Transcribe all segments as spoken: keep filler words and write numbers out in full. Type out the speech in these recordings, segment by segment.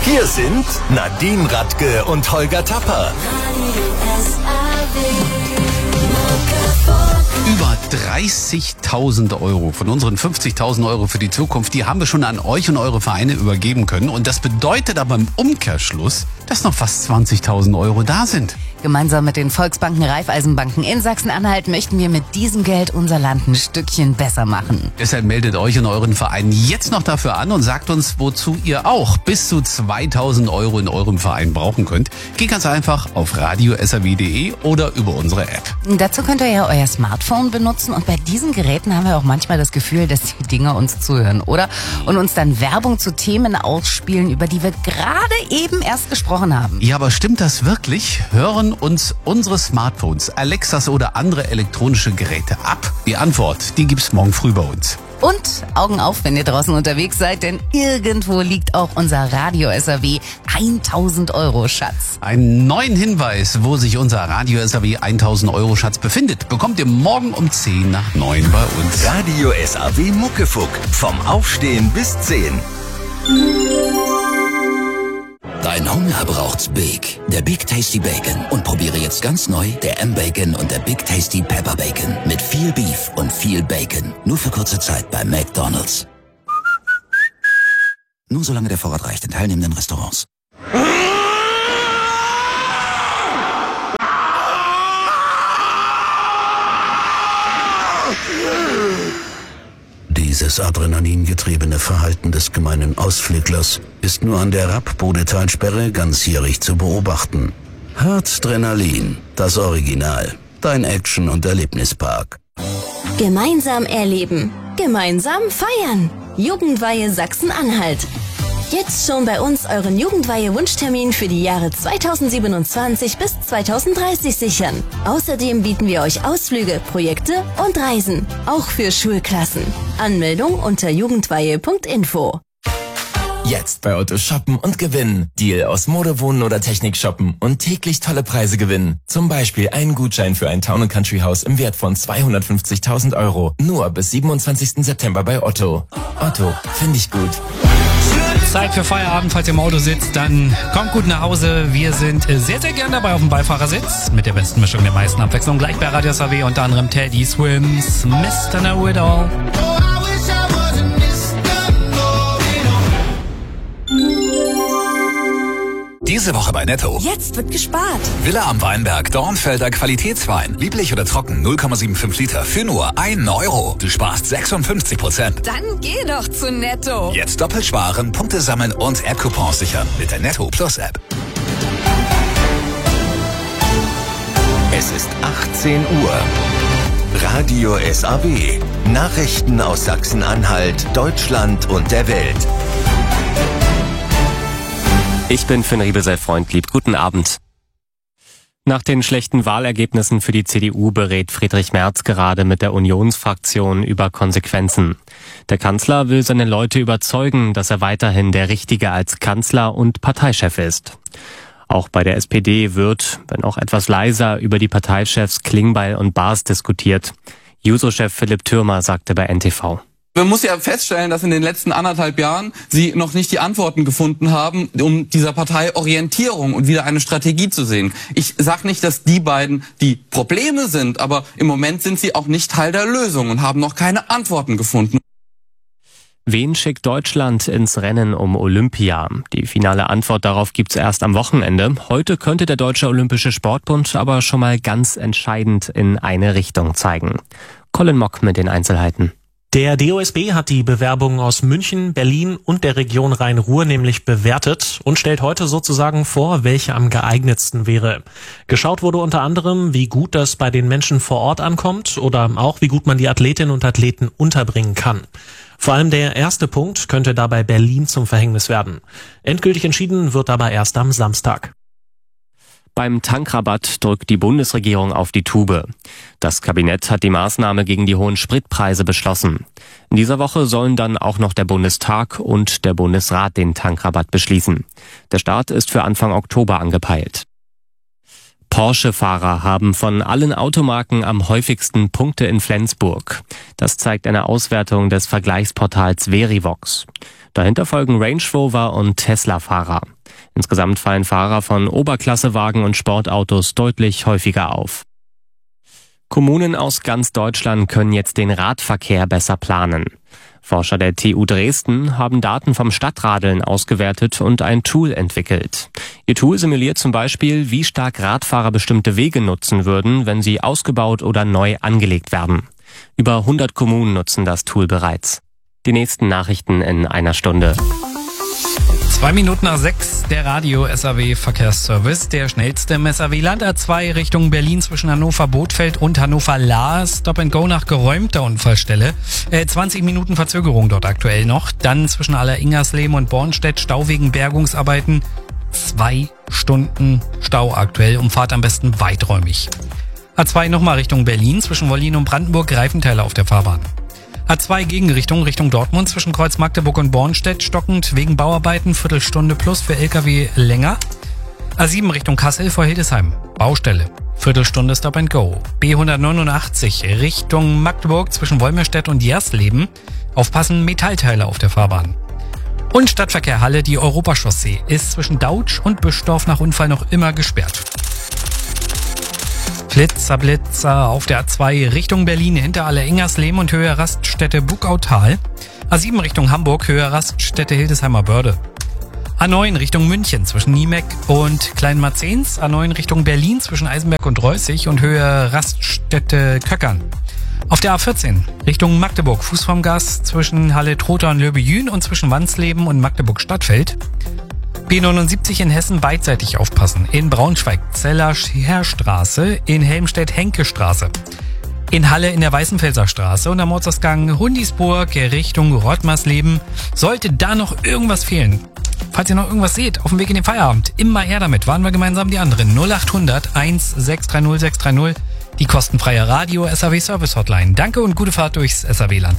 Hier sind Nadine Radke und Holger Tapper. Über dreißigtausend Euro von unseren fünfzigtausend Euro für die Zukunft, die haben wir schon an euch und eure Vereine übergeben können. Und das bedeutet aber im Umkehrschluss, dass noch fast zwanzigtausend Euro da sind. Gemeinsam mit den Volksbanken, Raiffeisenbanken in Sachsen-Anhalt möchten wir mit diesem Geld unser Land ein Stückchen besser machen. Deshalb meldet euch und euren Verein jetzt noch dafür an und sagt uns, wozu ihr auch bis zu zweitausend Euro in eurem Verein brauchen könnt. Geht ganz einfach auf radio s r w punkt d e oder über unsere App. Dazu könnt ihr ja euer Smartphone benutzen und bei diesen Geräten haben wir auch manchmal das Gefühl, dass die Dinger uns zuhören, oder? Und uns dann Werbung zu Themen ausspielen, über die wir gerade eben erst gesprochen haben. Ja, aber stimmt das wirklich? Hören uns unsere Smartphones, Alexas oder andere elektronische Geräte ab? Die Antwort, die gibt's morgen früh bei uns. Und Augen auf, wenn ihr draußen unterwegs seid, denn irgendwo liegt auch unser Radio S R W tausend Euro Schatz. Einen neuen Hinweis, wo sich unser Radio S R W tausend Euro Schatz befindet, bekommt ihr morgen um zehn nach neun bei uns. Radio S R W Muckefuck. Vom Aufstehen bis zehn. Dein Hunger braucht's Big. Der Big Tasty Bacon. Und probiere jetzt ganz neu der M-Bacon und der Big Tasty Pepper Bacon. Mit viel Beef und viel Bacon. Nur für kurze Zeit bei McDonald's. Nur solange der Vorrat reicht in teilnehmenden Restaurants. Dieses adrenalingetriebene Verhalten des gemeinen Ausflüglers ist nur an der Rapp-Bodetalsperre ganzjährig zu beobachten. Harzdrenalin, das Original. Dein Action- und Erlebnispark. Gemeinsam erleben. Gemeinsam feiern. Jugendweihe Sachsen-Anhalt. Jetzt schon bei uns euren Jugendweihe-Wunschtermin für die Jahre zweitausendsiebenundzwanzig bis zweitausenddreißig sichern. Außerdem bieten wir euch Ausflüge, Projekte und Reisen. Auch für Schulklassen. Anmeldung unter jugendweihe punkt info. Jetzt bei Otto shoppen und gewinnen. Deal aus Mode, Wohnen oder Technik shoppen und täglich tolle Preise gewinnen. Zum Beispiel einen Gutschein für ein Town and Country Haus im Wert von zweihundertfünfzigtausend Euro. Nur bis siebenundzwanzigsten September bei Otto. Otto, finde ich gut. Zeit für Feierabend, falls ihr im Auto sitzt, dann kommt gut nach Hause. Wir sind sehr, sehr gern dabei auf dem Beifahrersitz mit der besten Mischung der meisten Abwechslung. Gleich bei Radio S R W unter anderem Teddy Swims, Mister Know-It-All. Diese Woche bei Netto. Jetzt wird gespart. Villa am Weinberg, Dornfelder Qualitätswein. Lieblich oder trocken, null Komma fünfundsiebzig Liter für nur einen Euro. Du sparst sechsundfünfzig Prozent. Dann geh doch zu Netto. Jetzt doppelt sparen, Punkte sammeln und App-Coupons sichern mit der Netto Plus App. Es ist achtzehn Uhr. Radio S R W. Nachrichten aus Sachsen-Anhalt, Deutschland und der Welt. Ich bin Finn Riebesell-Freund, guten Abend. Nach den schlechten Wahlergebnissen für die C D U berät Friedrich Merz gerade mit der Unionsfraktion über Konsequenzen. Der Kanzler will seine Leute überzeugen, dass er weiterhin der Richtige als Kanzler und Parteichef ist. Auch bei der S P D wird, wenn auch etwas leiser, über die Parteichefs Klingbeil und Baas diskutiert. Juso-Chef Philipp Thürmer sagte bei N T V. Man muss ja feststellen, dass in den letzten anderthalb Jahren sie noch nicht die Antworten gefunden haben, um dieser Partei Orientierung und wieder eine Strategie zu sehen. Ich sage nicht, dass die beiden die Probleme sind, aber im Moment sind sie auch nicht Teil der Lösung und haben noch keine Antworten gefunden. Wen schickt Deutschland ins Rennen um Olympia? Die finale Antwort darauf gibt's erst am Wochenende. Heute könnte der Deutsche Olympische Sportbund aber schon mal ganz entscheidend in eine Richtung zeigen. Colin Mock mit den Einzelheiten. Der D O S B hat die Bewerbungen aus München, Berlin und der Region Rhein-Ruhr nämlich bewertet und stellt heute sozusagen vor, welche am geeignetsten wäre. Geschaut wurde unter anderem, wie gut das bei den Menschen vor Ort ankommt oder auch, wie gut man die Athletinnen und Athleten unterbringen kann. Vor allem der erste Punkt könnte dabei Berlin zum Verhängnis werden. Endgültig entschieden wird aber erst am Samstag. Beim Tankrabatt drückt die Bundesregierung auf die Tube. Das Kabinett hat die Maßnahme gegen die hohen Spritpreise beschlossen. In dieser Woche sollen dann auch noch der Bundestag und der Bundesrat den Tankrabatt beschließen. Der Start ist für Anfang Oktober angepeilt. Porsche-Fahrer haben von allen Automarken am häufigsten Punkte in Flensburg. Das zeigt eine Auswertung des Vergleichsportals Verivox. Dahinter folgen Range Rover und Tesla-Fahrer. Insgesamt fallen Fahrer von Oberklassewagen und Sportautos deutlich häufiger auf. Kommunen aus ganz Deutschland können jetzt den Radverkehr besser planen. Forscher der T U Dresden haben Daten vom Stadtradeln ausgewertet und ein Tool entwickelt. Ihr Tool simuliert zum Beispiel, wie stark Radfahrer bestimmte Wege nutzen würden, wenn sie ausgebaut oder neu angelegt werden. Über hundert Kommunen nutzen das Tool bereits. Die nächsten Nachrichten in einer Stunde. Zwei Minuten nach sechs, der Radio-S A W-Verkehrsservice. Der schnellste im S A W-Land. A zwei Richtung Berlin zwischen Hannover-Bothfeld und Hannover-Lahr. Stop and Go nach geräumter Unfallstelle. Äh, zwanzig Minuten Verzögerung dort aktuell noch. Dann zwischen Aller-Ingersleben und Bornstedt Stau wegen Bergungsarbeiten. Zwei Stunden Stau aktuell. Umfahrt am besten weiträumig. A zwei nochmal Richtung Berlin zwischen Wollin und Brandenburg. Greifenteile auf der Fahrbahn. A zwei Gegenrichtung Richtung Dortmund zwischen Kreuz Magdeburg und Bornstedt stockend wegen Bauarbeiten, Viertelstunde plus für L K W länger. A sieben Richtung Kassel vor Hildesheim, Baustelle, Viertelstunde Stop and Go. B hundertneunundachtzig Richtung Magdeburg zwischen Wolmirstedt und Jersleben, aufpassen, Metallteile auf der Fahrbahn. Und Stadtverkehr Halle, die Europachaussee, ist zwischen Dautsch und Büschdorf nach Unfall noch immer gesperrt. Blitzer, Blitzer auf der A zwei Richtung Berlin hinter Aller-Ingersleben und Höhe Raststätte Buckautal. A sieben Richtung Hamburg, Höhe Raststätte Hildesheimer Börde. A neun Richtung München zwischen Niemeck und Kleinmarzens. A neun Richtung Berlin zwischen Eisenberg und Reußig und Höhe Raststätte Köckern. Auf der A vierzehn Richtung Magdeburg, Fuß vom Gas zwischen Halle-Trotha und Löbejün und zwischen Wansleben und Magdeburg-Stadtfeld. B neunundsiebzig in Hessen beidseitig aufpassen. In Braunschweig Zeller-Scherstraße, in Helmstedt Henke-Straße. In Halle in der Weißenfelser Straße und am Ortsausgang Hundisburg Richtung Rottmarsleben. Sollte da noch irgendwas fehlen, falls ihr noch irgendwas seht auf dem Weg in den Feierabend, immer her damit. Warten wir gemeinsam die anderen. null achthundert eins sechs drei null sechs drei null, die kostenfreie Radio-S A W-Service-Hotline. Danke und gute Fahrt durchs S A W-Land.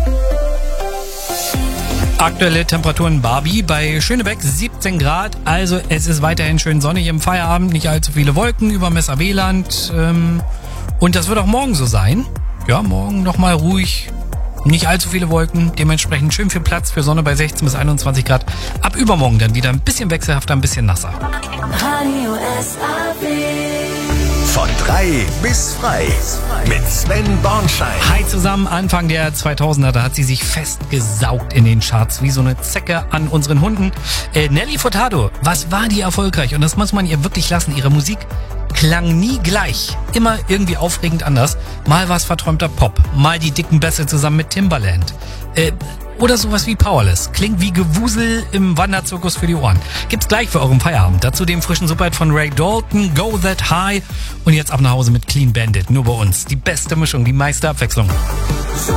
Aktuelle Temperaturen Barbie bei Schönebeck siebzehn Grad, also es ist weiterhin schön sonnig im Feierabend, nicht allzu viele Wolken über dem S A W-Land ähm, und das wird auch morgen so sein. Ja, morgen nochmal ruhig, nicht allzu viele Wolken, dementsprechend schön viel Platz für Sonne bei sechzehn bis einundzwanzig Grad. Ab übermorgen dann wieder ein bisschen wechselhafter, ein bisschen nasser. Radio S A W. Von drei bis frei mit Sven Bornstein. Hi zusammen, Anfang der zweitausender, da hat sie sich festgesaugt in den Charts wie so eine Zecke an unseren Hunden. Äh, Nelly Furtado, was war die erfolgreich? Und das muss man ihr wirklich lassen. Ihre Musik klang nie gleich, immer irgendwie aufregend anders. Mal war es verträumter Pop, mal die dicken Bässe zusammen mit Timbaland. Äh, Oder sowas wie Powerless. Klingt wie Gewusel im Wanderzirkus für die Ohren. Gibt's gleich für euren Feierabend. Dazu den frischen Superhit von Ray Dalton, Go That High. Und jetzt ab nach Hause mit Clean Bandit. Nur bei uns. Die beste Mischung, die meiste Abwechslung.